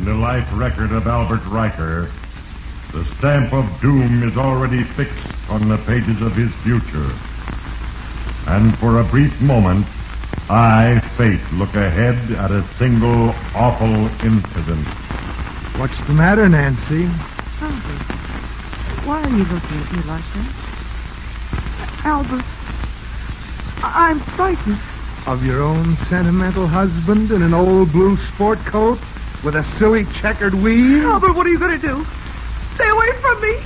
the life record of Albert Riker, the stamp of doom is already fixed on the pages of his future. And for a brief moment, I, Fate, look ahead at a single awful incident. What's the matter, Nancy? Albert, why are you looking at me like that? Albert, I'm frightened. Of your own sentimental husband in an old blue sport coat with a silly checkered weave? Albert, what are you going to do? Stay away from me.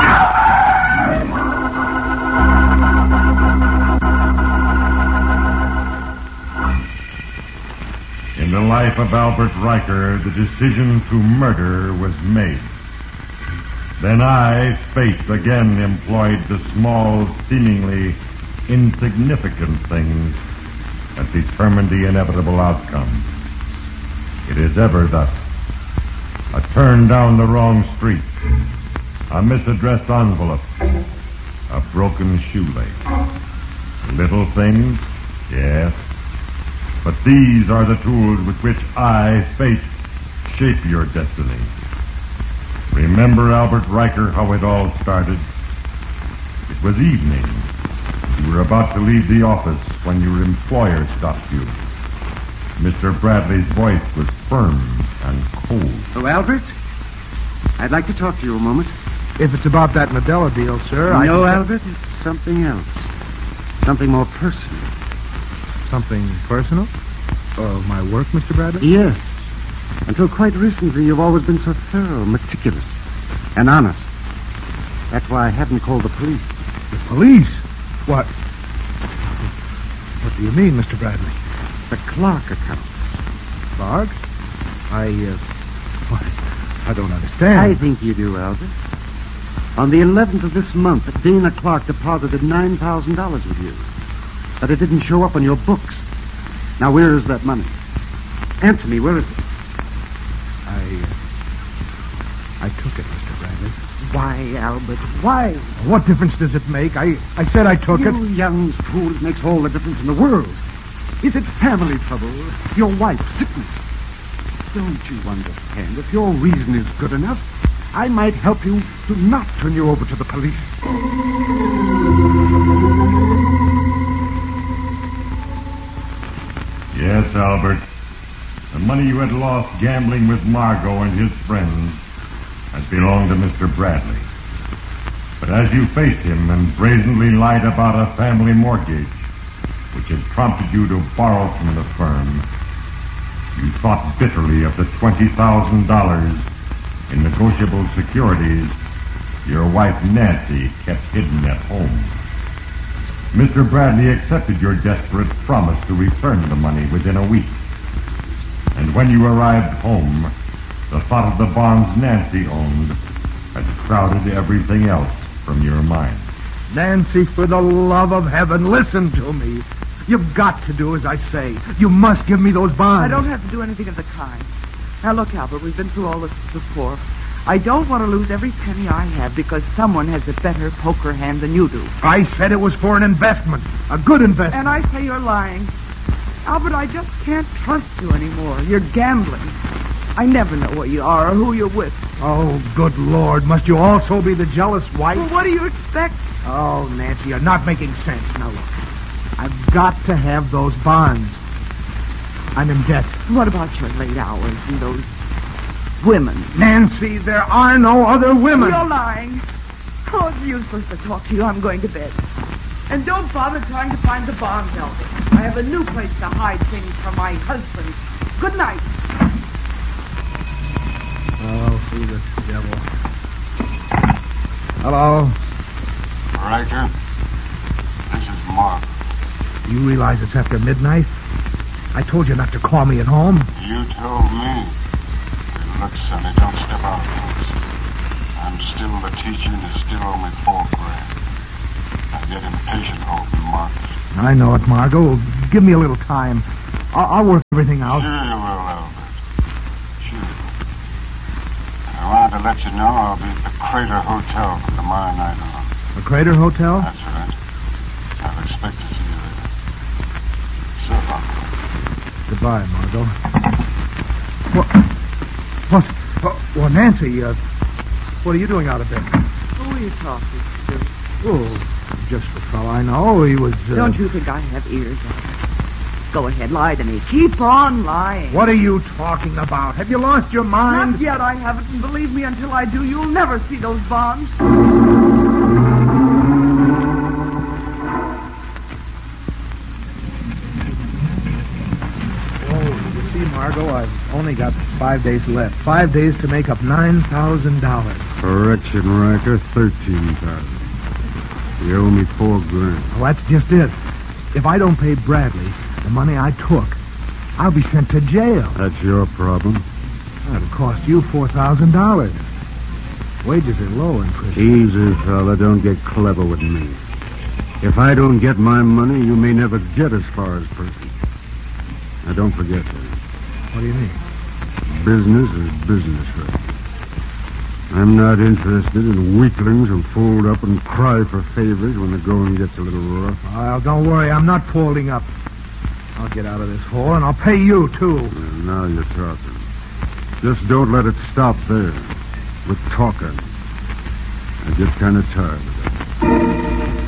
In the life of Albert Riker, the decision to murder was made. Then I, Fate, again employed the small, seemingly insignificant things that determine the inevitable outcome. It is ever thus. A turn down the wrong street, a misaddressed envelope, a broken shoelace. Little things, yes, but these are the tools with which I, Fate, shape your destiny. Remember, Albert Riker, how it all started? It was evening. You were about to leave the office when your employer stopped you. Mr. Bradley's voice was firm and cold. Oh, Albert? I'd like to talk to you a moment. If it's about that Nadella deal, sir, No, Albert, it's something else. Something more personal. Something personal? My work, Mr. Bradley? Yes. Until quite recently, you've always been so thorough, meticulous, and honest. That's why I haven't called the police. The police? What? What do you mean, Mr. Bradley? The Clark account. Clark? I don't understand. I think you do, Albert. On the 11th of this month, Dana Clark deposited $9,000 with you. But it didn't show up on your books. Now, where is that money? Answer me, where is it? I took it, Mr. Bradley. Why, Albert, why? What difference does it make? I said I took it. You young fool, it makes all the difference in the world. Is it family trouble? Your wife's sickness? Don't you understand? If your reason is good enough, I might help you to not turn you over to the police. Yes, Albert. The money you had lost gambling with Margot and his friends had belonged to Mr. Bradley. But as you faced him and brazenly lied about a family mortgage, which had prompted you to borrow from the firm, you thought bitterly of the $20,000 in negotiable securities your wife Nancy kept hidden at home. Mr. Bradley accepted your desperate promise to return the money within a week. And when you arrived home, the thought of the bonds Nancy owned had crowded everything else from your mind. Nancy, for the love of heaven, listen to me. You've got to do as I say. You must give me those bonds. I don't have to do anything of the kind. Now, look, Albert, we've been through all this before. I don't want to lose every penny I have because someone has a better poker hand than you do. I said it was for an investment. A good investment. And I say you're lying. Albert, I just can't trust you anymore. You're gambling. I never know where you are or who you're with. Oh, good Lord. Must you also be the jealous wife? Well, what do you expect? Oh, Nancy, you're not making sense. Now, look. I've got to have those bonds. I'm in debt. What about your late hours and those women? Nancy, there are no other women. You're lying. Oh, it's useless to talk to you. I'm going to bed. And don't bother trying to find the bonds, Albert. I have a new place to hide things from my husband. Good night. Oh, who the devil. Hello? Riker, this is Mark. You realize it's after midnight? I told you not to call me at home. You told me. Look, Sonny, don't step out close. I'm still the teacher and it's still only $4,000. I get impatient over the market. I know it, Margot. Give me a little time. I'll work everything out. Sure you will, Albert. Sure. I wanted to let you know I'll be at the Crater Hotel from tomorrow night on. The Crater Hotel? That's right. I'll expect to see you there. So long. Goodbye, Margot. What? Well, Nancy, what are you doing out of bed? Who are you talking to? Oh, just a fellow I know. He was... Don't you think I have ears, Albert? Go ahead, lie to me. Keep on lying. What are you talking about? Have you lost your mind? Not yet, I haven't, and believe me, until I do, you'll never see those bonds. Margot, I've only got 5 days left. 5 days to make up $9,000. Correction, Riker, 13,000. You owe me $4,000. Well, that's just it. If I don't pay Bradley the money I took, I'll be sent to jail. That's your problem. That'll cost you $4,000. Wages are low in prison. Easy, fella. Don't get clever with me. If I don't get my money, you may never get as far as prison. Now, don't forget that. What do you mean? Business is business, Rick. I'm not interested in weaklings who fold up and cry for favors when the going gets a little rough. Well, don't worry. I'm not folding up. I'll get out of this hole, and I'll pay you, too. Well, now you're talking. Just don't let it stop there. With talking. I get kind of tired of it.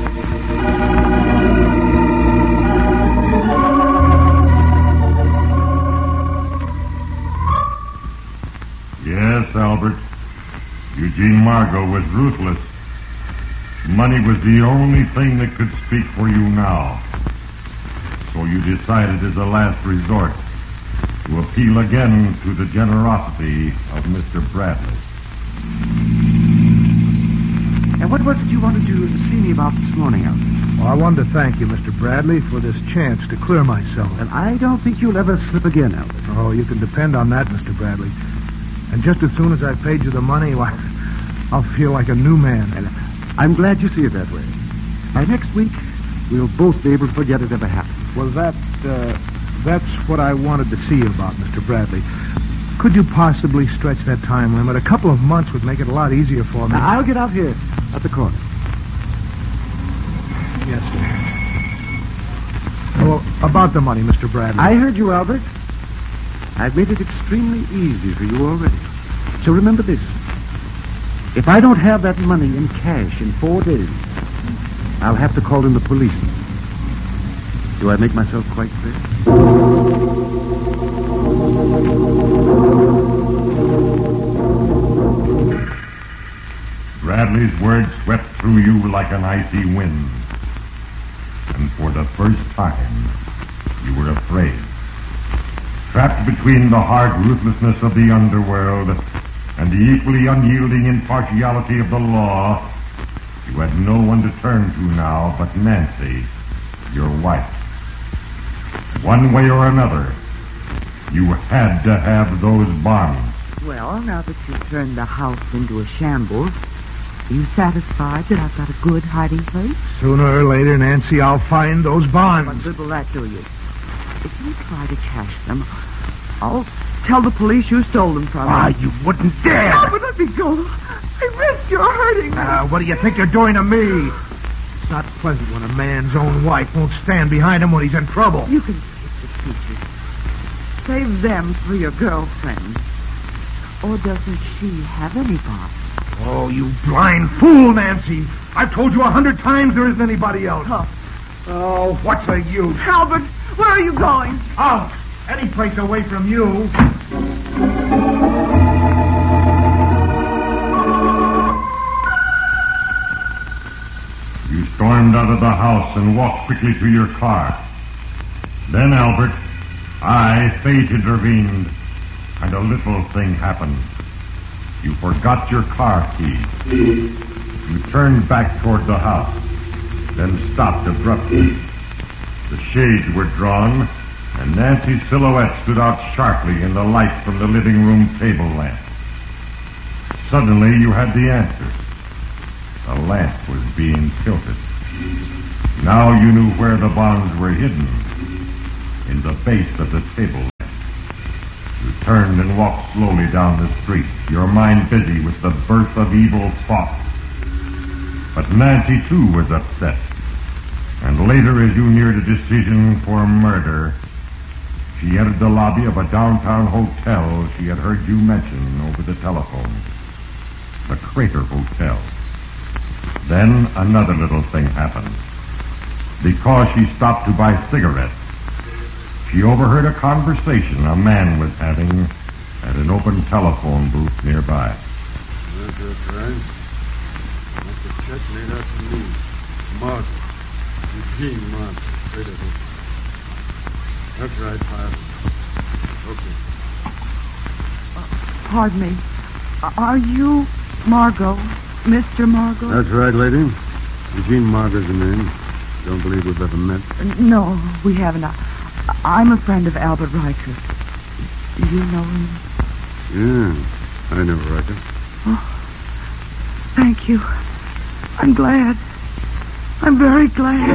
Yes, Albert. Eugene Margot was ruthless. Money was the only thing that could speak for you now. So you decided as a last resort to appeal again to the generosity of Mr. Bradley. And what did you want to do to see me about this morning, Albert? Well, I wanted to thank you, Mr. Bradley, for this chance to clear myself. And I don't think you'll ever slip again, Albert. Oh, you can depend on that, Mr. Bradley. And just as soon as I've paid you the money, why, I'll feel like a new man. And I'm glad you see it that way. By next week, we'll both be able to forget it ever happened. Well, that's what I wanted to see you about, Mr. Bradley. Could you possibly stretch that time limit? A couple of months would make it a lot easier for me. Now, I'll get out here at the corner. Yes, sir. Well, about the money, Mr. Bradley. I heard you, Albert. I've made it extremely easy for you already. So remember this. If I don't have that money in cash in 4 days, I'll have to call in the police. Do I make myself quite clear? Bradley's words swept through you like an icy wind. And for the first time, you were afraid. Trapped between the hard ruthlessness of the underworld and the equally unyielding impartiality of the law, you had no one to turn to now but Nancy, your wife. One way or another, you had to have those bonds. Well, now that you've turned the house into a shambles, are you satisfied that I've got a good hiding place? Sooner or later, Nancy, I'll find those bonds. What good will that do you? If you try to cash them, I'll tell the police you stole them from me. You wouldn't dare. Oh, but let me go. I risk your hurting me. What do you think you're doing to me? It's not pleasant when a man's own wife won't stand behind him when he's in trouble. You can skip the teachers. Save them for your girlfriend. Or doesn't she have any bonds? Oh, you blind fool, Nancy. I've told you 100 times there isn't anybody else. Oh, what's the use? Albert, where are you going? Out. Any place away from you. You stormed out of the house and walked quickly to your car. Then, Albert, fate intervened, and a little thing happened. You forgot your car keys. You turned back toward the house, then stopped abruptly. The shades were drawn, and Nancy's silhouette stood out sharply in the light from the living room table lamp. Suddenly, you had the answer. The lamp was being tilted. Now you knew where the bonds were hidden, in the base of the table lamp. You turned and walked slowly down the street, your mind busy with the birth of evil thoughts. But Nancy, too, was upset. And later, as you neared a decision for murder, she entered the lobby of a downtown hotel she had heard you mention over the telephone. The Crater Hotel. Then another little thing happened. Because she stopped to buy cigarettes, she overheard a conversation a man was having at an open telephone booth nearby. That's right. That's a check made out to me. Mark. Eugene Mark. That's right, Father. Okay. Pardon me. Are you Margot? Mr. Margot? That's right, lady. Eugene Margot's the name. Don't believe we've ever met. No, we haven't. I'm a friend of Albert Riker. Do you know him? Yeah, I know Riker. Oh, thank you. I'm glad. I'm very glad.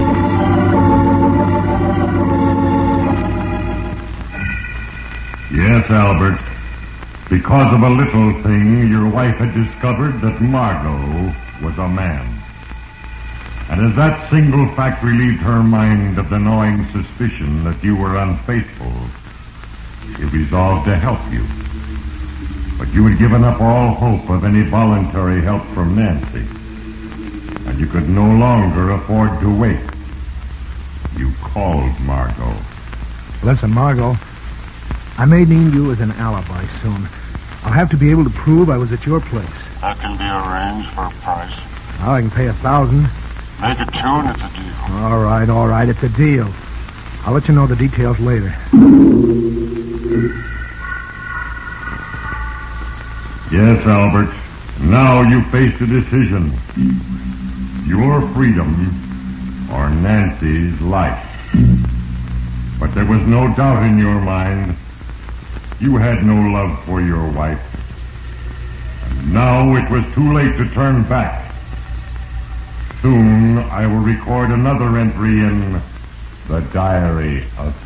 Yes, Albert. Because of a little thing, your wife had discovered that Margot was a man. And as that single fact relieved her mind of the gnawing suspicion that you were unfaithful, she resolved to help you. But you had given up all hope of any voluntary help from Nancy. And you could no longer afford to wait. You called Margot. Listen, Margot, I may need you as an alibi soon. I'll have to be able to prove I was at your place. That can be arranged for a price. Well, I can pay $1,000. Make it 2 and it's a deal. All right, it's a deal. I'll let you know the details later. Yes, Albert. Now you face a decision. Your freedom or Nancy's life. But there was no doubt in your mind. You had no love for your wife. And now it was too late to turn back. Soon I will record another entry in the Diary of